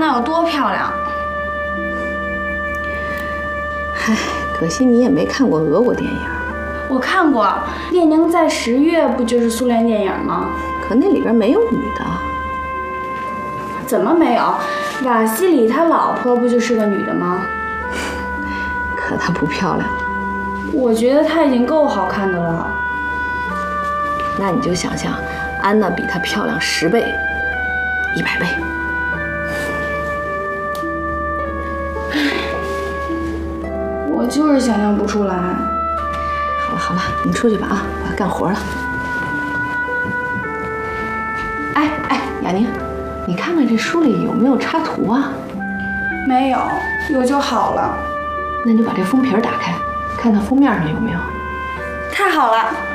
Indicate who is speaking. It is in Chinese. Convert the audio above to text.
Speaker 1: 娜有多漂亮。
Speaker 2: 唉，可惜你也没看过俄国电影。
Speaker 1: 我看过，《列宁在10月》不就是苏联电影吗？
Speaker 2: 可那里边没有女的。
Speaker 1: 怎么没有？瓦西里他老婆不就是个女的吗？
Speaker 2: 可她不漂亮。
Speaker 1: 我觉得她已经够好看的了。
Speaker 2: 那你就想象，安娜比她漂亮10倍、100倍。
Speaker 1: 我就是想象不出来。
Speaker 2: 好了好了，你出去吧啊，我要干活了。哎，雅宁，你看看这书里有没有插图啊？
Speaker 1: 没有，有就好了。
Speaker 2: 那你就把这封皮打开，看看封面上有没有。
Speaker 1: 太好了。